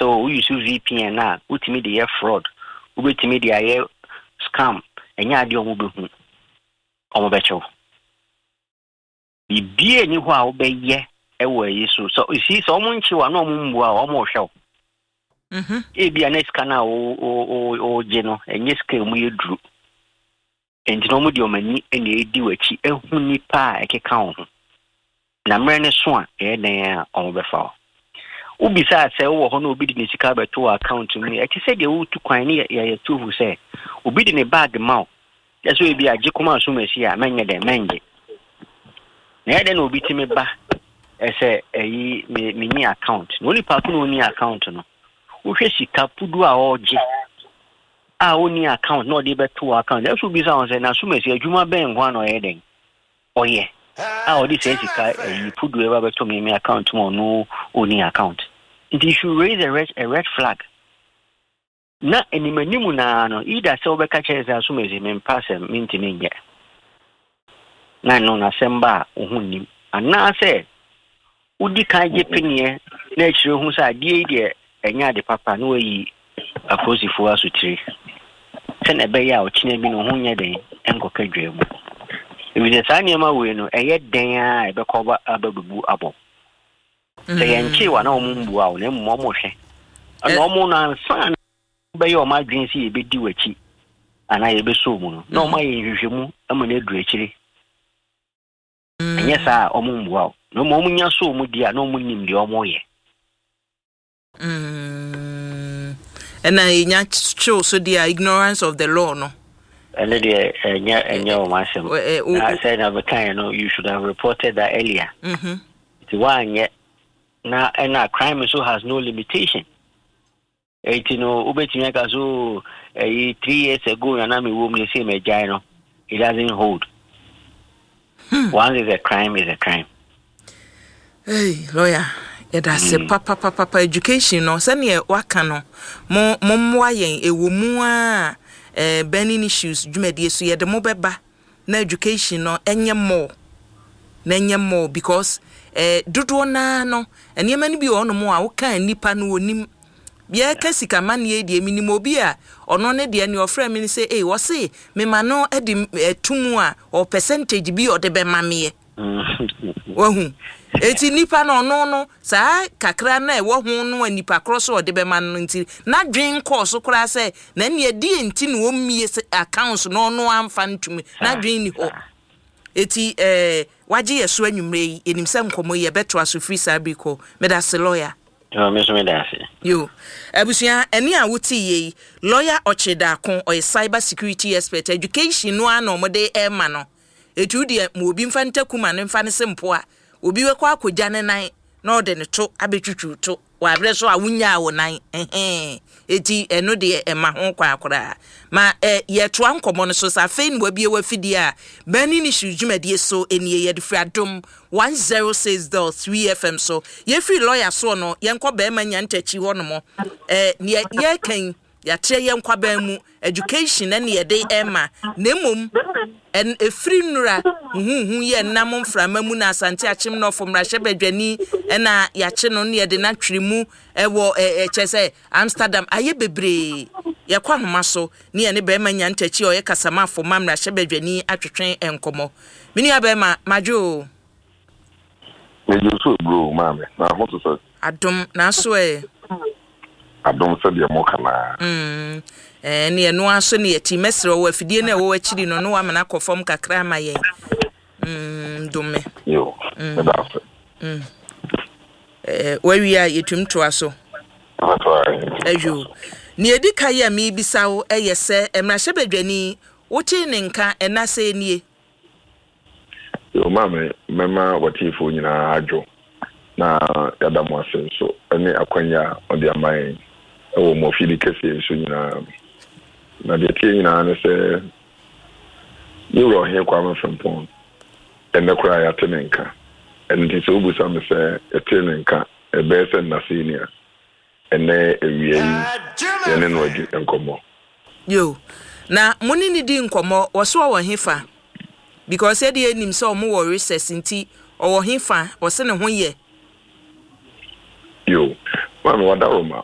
so we use VPN na ultimate the fraud ultimate the scam enya ade omo behu omo becho bibie ni ho a obeye ewo yesu so isi so omo nchi wa na omo mbu a omo hwew ebi aneska na o je no enye ska mu yeduru enti no mo di omani ene edi wachi ehu nipa ekeka ho na mre ne so a den omo befa ubisa se wo ho no obi di ne sika beto account mu e ti se de wo tu kwan ne ya tuhu se obi di ne bag ma yeso ebi age kuma so mesi a menye de menje na ya de no obi ti me ba ese eyi me ni account no li pa no ni account no wo hwe sika pudu a oje a oni account no de beto account yeso ubisa on se na so mesi adwuma ben ho no ye den oye o di say sika eyi pudu e ba beto me account mo no oni account it should raise a red flag na enimanimu na no ida se obeka cheze asumezi mempase minti ninge na no na semba ohunim ana se udi kan je penie na chire hu sa die enya de papa no yi aposifo asutiri se na be ya o chine bi no hu nye den enkoka dwemu ebi de sani ma we no eye den a ebe ko ba ababubu abo se yenchi wa na omumbu a o na mo hwe ana omo na san be yo ma dwen si ebe di wachi ana ye be so mu no na o ma ye hwehwemu amana edu akiri anya sa omumbu a no mo munya so mu dia na omo nim de omo ye ena nya show so dia ignorance of the law no and enya o ma sem I said of a kind no you should have reported that earlier it's one yet na crime so has no limitation. You know, ubeti meka so 3 years ago na me wo me say me jai no it doesn't hold. Once is a crime is a crime. Hey lawyer, it has a papa education no say ne waka no mo ayen ewo mu a burning issues dwumadi so ye de mo beba na education no enye more because dodo na no enema ni bi ono mo a wo kan nipa no onim bia kasika mane die minim obi a ono ne de ne ofra mi say wo say me ma no edi etumu a o percentage bi o de be ma me wahu eti nipa no no saa kakra na e wo hu no nipa cross o de be ma no nti na dwen course kura say na ne di enti no mie accounts no amfa ntumi na dwen ni ho eti waje yeso anwumre yi enim se nkomo ye beto aso free sabiko medase lawyer yo abusia eni a wuti ye lawyer Ochida Kon or cyber security expert education no ana omode ema no etu de mo obi mfa ntakuma ne mfa ne sempo a obi we kwa akogya ne nan na ode ne to abetwutwu to wa abre so awunya awo nan eti eno de ema ho kwa akora ma ye to ankomo no so sa fein wa bie wa fidi a bani ni shujumadi so eni ye de fradom 106.3 FM so ye free lawyer so no ye nkọ ba ma nya ntachi ho no mo ne ye kan ya tre ye nkwa ba mu education na ne de ema na mom en free nura hu ye nam mframa mu na asante achim no fo mrahye badwani na ya che no ne de na twere mu ewo chese Amsterdam aye bebre ye kwa homa so ne ne ba ma nya ntachi o ye kasama fo mrahye badwani atwetwen enkomo mini aba ma majo you so bro mama na ho to say adom na so adom se de mo kana ne no aso ne yati mesre wo afidie na wo akiri no no wa mena kofom kakra ma yen dome yo that's we are yetum to aso ayo ne edika ya mi bisawo eyese emrahye badwani wote ne nka enase nie yo mama watifo nyina adwo na yadamu ase so ene akwanya odi amai ewo mo fili kese so nyina na de tie nyina ne se yoro he kwa mfempon ene kura ya tenenka ene so busa me se etenenka ebe se na senior ene ewie ene no adi enkomo yo na muni ni di nkomo woso wo hefa because said the enim so mo wo recess nti owo hefa wo se ne ho ye yo mama wada roma